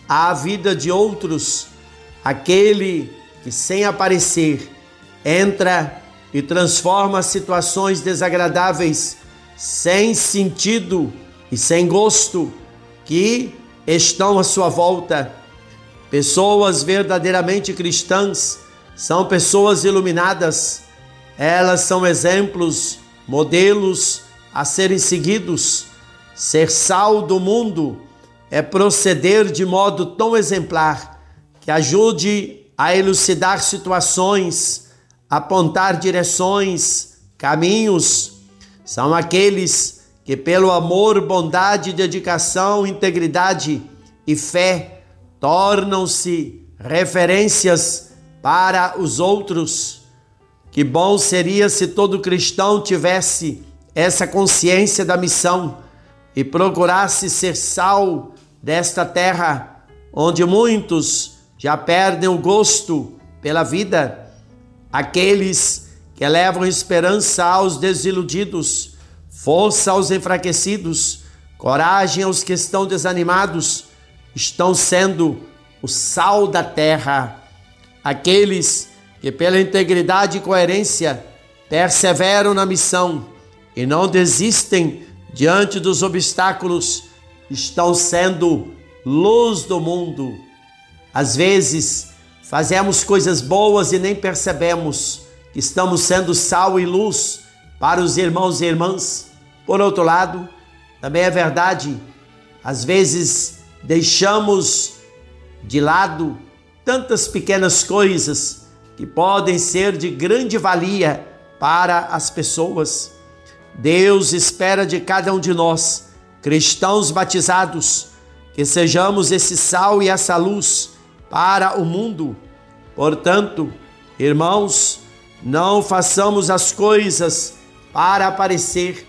à vida de outros, aquele que sem aparecer entra e transforma situações desagradáveis, sem sentido e sem gosto, que estão à sua volta. Pessoas verdadeiramente cristãs são pessoas iluminadas. Elas são exemplos, modelos a serem seguidos. Ser sal do mundo é proceder de modo tão exemplar que ajude a elucidar situações, apontar direções, caminhos. São aqueles que pelo amor, bondade, dedicação, integridade e fé tornam-se referências para os outros. Que bom seria se todo cristão tivesse essa consciência da missão e procurasse ser sal desta terra, onde muitos já perdem o gosto pela vida. Aqueles que levam esperança aos desiludidos, força aos enfraquecidos, coragem aos que estão desanimados, estão sendo o sal da terra. Aqueles que pela integridade e coerência perseveram na missão e não desistem diante dos obstáculos, estão sendo luz do mundo. Às vezes fazemos coisas boas e nem percebemos que estamos sendo sal e luz para os irmãos e irmãs. Por outro lado, também é verdade, às vezes deixamos de lado tantas pequenas coisas que podem ser de grande valia para as pessoas. Deus espera de cada um de nós, cristãos batizados, que sejamos esse sal e essa luz para o mundo. Portanto, irmãos, não façamos as coisas para aparecer,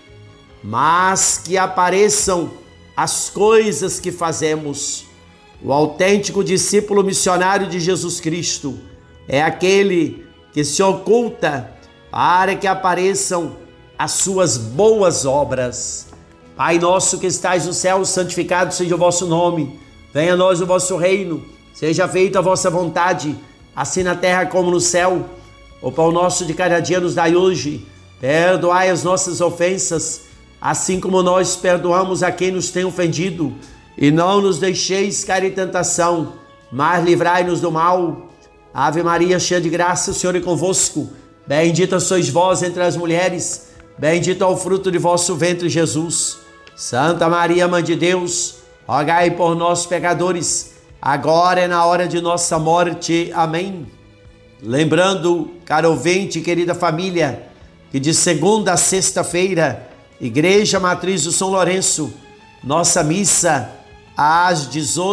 mas que apareçam as coisas que fazemos. O autêntico discípulo missionário de Jesus Cristo é aquele que se oculta para que apareçam as suas boas obras. Pai nosso que estais no céu, santificado seja o vosso nome. Venha a nós o vosso reino. Seja feita a vossa vontade, assim na terra como no céu. O pão nosso de cada dia nos dai hoje. Perdoai as nossas ofensas, assim como nós perdoamos a quem nos tem ofendido. E não nos deixeis cair em tentação, mas livrai-nos do mal. Ave Maria, cheia de graça, o Senhor é convosco. Bendita sois vós entre as mulheres, bendito é o fruto de vosso ventre, Jesus. Santa Maria, Mãe de Deus, rogai por nós, pecadores, agora é na hora de nossa morte. Amém. Lembrando, caro ouvinte, querida família, que de segunda a sexta-feira, Igreja Matriz do São Lourenço, nossa missa às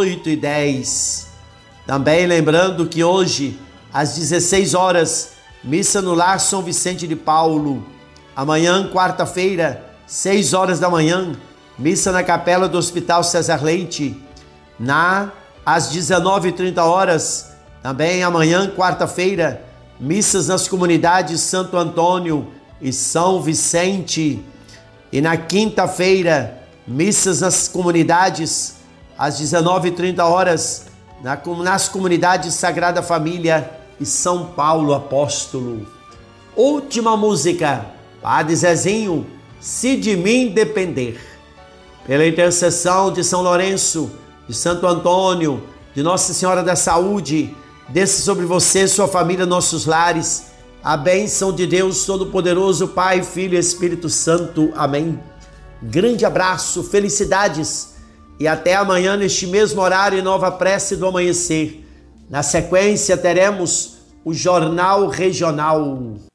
18h10. Também lembrando que hoje, às 16 horas, missa no Lar São Vicente de Paulo. Amanhã, quarta-feira, 6 horas da manhã, missa na capela do Hospital César Leite. Às 19h30, também amanhã, quarta-feira, missas nas comunidades Santo Antônio e São Vicente. E na quinta-feira, missas nas comunidades, às 19h30, nas comunidades Sagrada Família e São Paulo Apóstolo. Última música, Padre Zezinho, Se de Mim Depender. Pela intercessão de São Lourenço, de Santo Antônio, de Nossa Senhora da Saúde, desça sobre você, sua família, nossos lares, a bênção de Deus Todo-Poderoso, Pai, Filho e Espírito Santo. Amém. Grande abraço, felicidades e até amanhã neste mesmo horário e nova prece do amanhecer. Na sequência teremos o Jornal Regional.